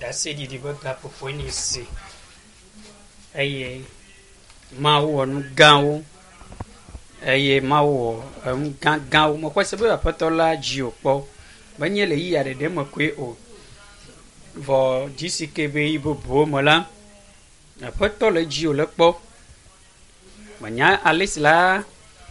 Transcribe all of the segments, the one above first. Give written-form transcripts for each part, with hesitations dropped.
dase didi be gaƒoƒo ni si eye Mawu wɔ nu gãwo eye Mawu wɔ nu gãgãwo mexɔ se be aƒetɔ la dzi wòkpɔ menye le yia ɖeɖe me koe o vɔ dzi si ke be yi bubuwo me la aƒetɔ le dzi wòle kpɔ menya ale si la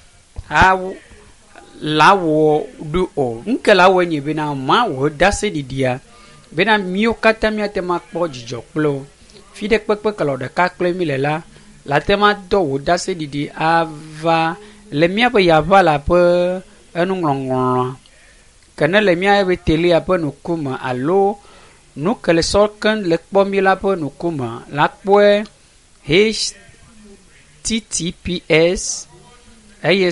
wɔ ɖo o nuke la wɔ nye bena Mawu dase didia bena míwo katã míate ma kpɔ dzidzɔ kple wo fi ɖe kpekpe kelɔ ɖeka kple mi le la te ma dɔ wò dase didi ava le míaƒe yava la ƒe enuŋlɔŋlɔa ke ne le míaƒe telia ƒe ŋkume alo nu ke le sɔ keŋ le kpɔ mi la ƒe ŋkume la kpɔe https eye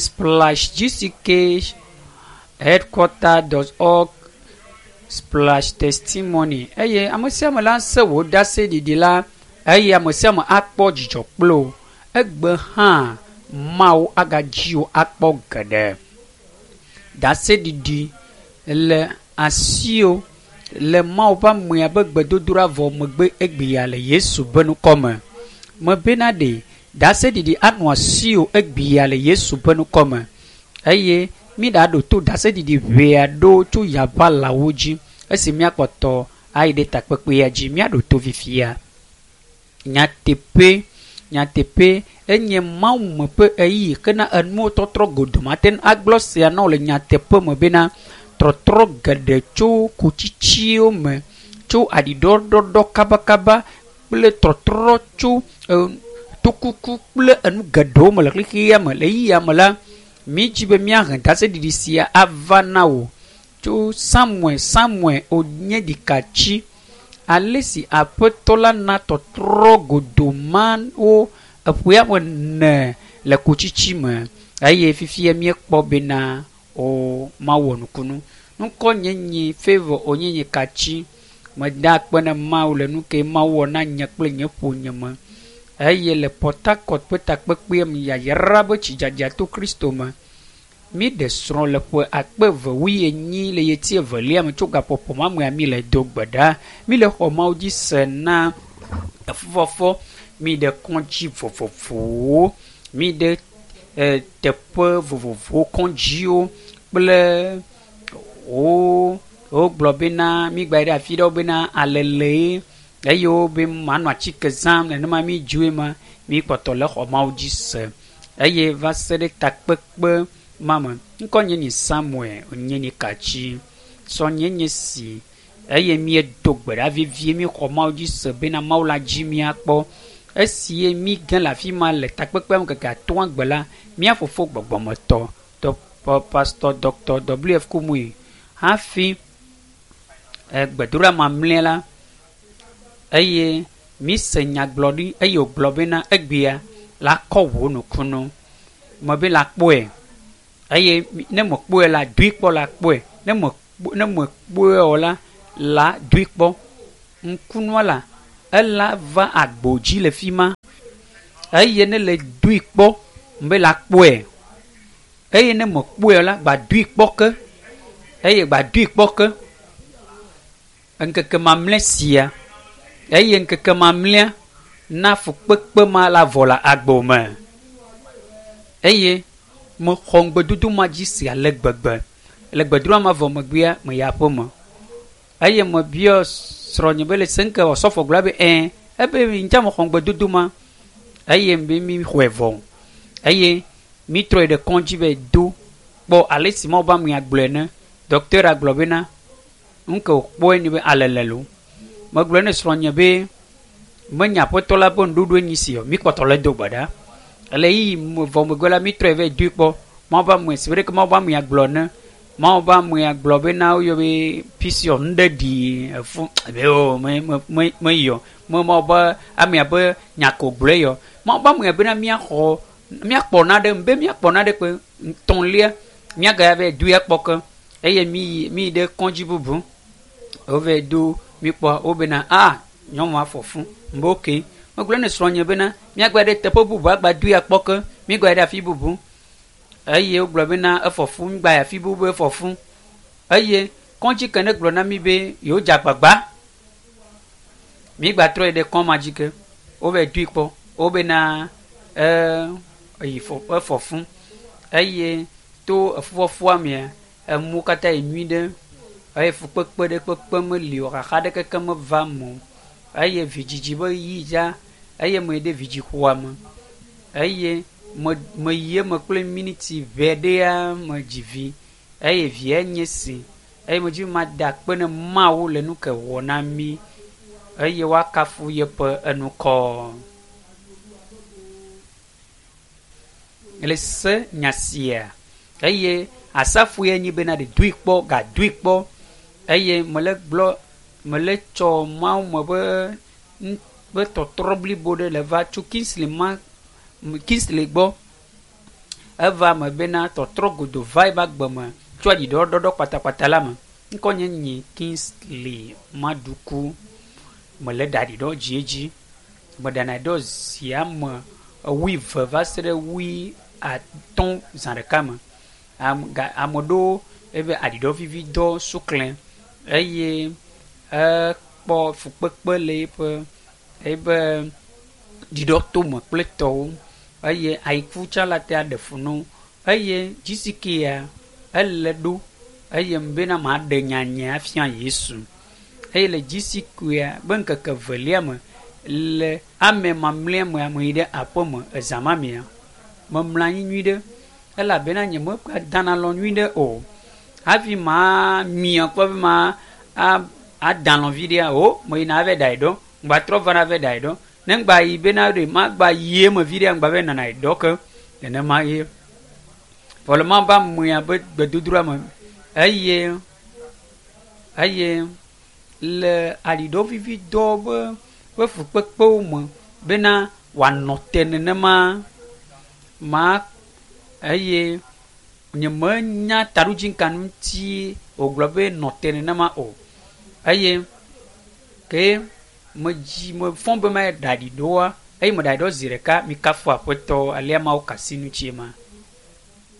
/gck/headquarter.org/testimony eye ame sia ame la se wò dase didi la eye ame sia ame akpɔ dzidzɔ kplo egbe hã Mawu agadzi wò akpɔ geɖe dase didi le asiwo le Mawu ƒe amea be gbedodoɖa vɔ megbe egbia le Yesu be nukɔme mebena ɖe dase didi anɔ asiwo egbia le Yesu be nukɔme eye mi ɖaɖo to dase didi ʋea ɖo tso yaʋalawo dzi esi míakpɔtɔ ayi ɖe takpekpea dzi míaɖo to fifia nyateƒe enye Mawu me ƒe eyi kena enuwo tɔtrɔ godoma te agblɔ sia na le nyateƒe me bena trɔtrɔ geɖe tso kutsitsiwo me tso aɖiɖɔɖɔɖɔ kabakaba kple trɔtrɔ tso tokuku kple enu geɖewo me le xexea me le yia me la mi dzi be míahe dase didi sia ava na wo tso Samuel onye ɖikatsi ale si aƒetɔ la na tɔtrɔ godomawo eƒea me ne le kutsitsi me eye fifia míekpɔ bena Mawu wɔ nukunu nukɔ nye favor onye katsi meda akpe ne Mawu le nu ke Mawu wɔ na nye kple nye ƒonye me eye le Port Harcourt ƒe takpekpea me yayra be tsidzadza to Kristo me mi ɖe srɔ̃ le ƒe 2018 le yeti evelia me tso gaƒoƒo mamea mi le do gbe ɖa mi le xɔ Mawu dzi se na efufɔfɔ mi ɖe kɔndzi vovovowo mi ɖe teƒe vovovowo kɔndziwo kple wogblɔ bena mi gba ɖe afi ɖewo bena alele eye wo be manɔ atsike zam nenema mi dzoe ma mi kpɔtɔ le xɔ Mawu dzi se eye va se ɖe takpekpe mame ŋkɔ nye ni Samuel nye ni katsi sɔ nye si eye miedo gbe ɖa vivie mi xɔ Mawu dzi se bena Mawu la dzi miakpɔ esi mi gã le afi ma le takpekpea me keke atɔa gbe la mia fofo gbɔgbɔmetɔ pastor Dr. WF Kumuyi hafi gbedoɖa mamlɛa la eye mi se nyagblɔɖi eye wògblɔ bena egbea la kɔ wò nukunu me be la kpɔe eye ne me kpɔe la dui kpɔ la kpɔe ne me kpɔe o la dui kpɔ ŋkunua la ela va agbo dzi le fi ma eye ne le dui kpɔ be la kpɔe eye ne me kpɔe la gba dui kpɔ ke eye gba dui kpɔ ke ŋkeke mamlɛ sia eye ŋkeke mamlɛa na fukpekpe ma la vɔ le agbo me eye me xɔ ŋgbedodo ma dzi sia le gbegbe le gbedoɖa ma vɔ megbea me ya aƒe me eye me biɔ srɔ̃nye be le senke ɔsɔfo gblɔ be ebe ŋdza me xɔ ŋgbedodo ma eye be mi xɔe vɔ eye mi trɔe ɖe kɔndzi be do kpɔ ale si Mawu be amea gblɔe ne docteur agblɔ bena ŋke wòkpɔe ni be alele lo megblɔ ne srɔ̃nye be menya aƒetɔ la be nuɖoɖoe nyi si o mi kpɔtɔ le do gbe ɖa ele yi vɔ megbe la mi trɔe ve dui kpɔ Mawu be amea si be ɖeke Mawu be amea gblɔ ne Mawu be amea gblɔ bena woyɔ be pisio nuɖe ɖi efu ebe o meyɔ Mawu be amea be nya ko gblɔe yɔ Mawu be amea bena miakpɔ naɖe be miakpɔ naɖe kpe ŋtɔlia miagaya ve duia kpɔ ke eye mi ɖe kɔndzi bubu wove do mi kpɔ wo bena nyɔnua fɔfu mbe oke megblɔ ne srɔ̃nye bena miagba ɖe teƒe bubu agba duia kpɔ ke mi gba ɖe afi bubu eye wogblɔ bena efɔfu mi gba afi bubu efɔfu eye kɔndzi ke ne gblɔ na mi be yewo dze agbagba mi gba trɔ yi ɖe kɔn ma dzi ke wova dui kpɔ wobena efɔfu eye to efufɔfua mea emu katã yi nyui ɖe eye fukpekpe ɖe kpekpe meli o xaxa ɖe keke meva me o eye vidzidzi be yi dza eye me yi ɖe vidzi xɔa me eye me yi eme kple miniti ʋɛ ɖea me dzi vi eye vie nye si eye me dzi ma da akpe ne Mawu le nu ke wɔ na mi eye woakafu yeƒe enukɔ. Le se nyasia eye asafu ye nyi bena de dui kpɔ gadui kpɔ eye mele tsɔ Mawu me be tɔtrɔ blibo ɖe le va tso Kingsley gbɔ eva me bena tɔtrɔ godo va eba gbe me tso aɖiɖɔɖɔɖɔ kpatakpata la me ŋkɔ nye nyi Kingsley Maduku mele da aɖiɖɔ dzi me dana ɖɔ zia me 12 va se ɖe 15 zã ɖeka me ame ɖewo ebe aɖiɖɔ vivi dɔ suklẽ eye kpɔ fukpekpe le ebe ɖiɖɔ tome kple tɔwo eye ayiku tsã la te aɖe funu eye dzisikia ele ɖo eye bena ma ɖe nyanya afia Yesu eye le dzisikuia be ŋkeke velia me le ame mamlɛa me ame yi ɖe aƒe me ezã ma mea me mlɔ anyi nyui ɖe elabena nye me dana lɔ nyui ɖe o hafi ma mia kpɔ be ma ada lɔvi ɖea o me yina ave da ɖɔ gba trɔ va na ave da ɖɔ ne gba yi bena ɖe ma gba yi eme vi ɖea gba ve nana ɖɔ ke nenema ye vɔlema ba mea be gbedodroa me eye le aɖiɖɔ vivi dɔ be fukpekpewo me bena wòanɔ te nenema ma eye nye menya taɖodzinka ŋuti wògblɔ be nɔ te nenema o eye ke me fɔ be ma ɖe aɖiɖɔa eye me ɖe aɖiɖɔ zi ɖeka mi kafu aƒetɔ alia Mawu kasi nutsi ma.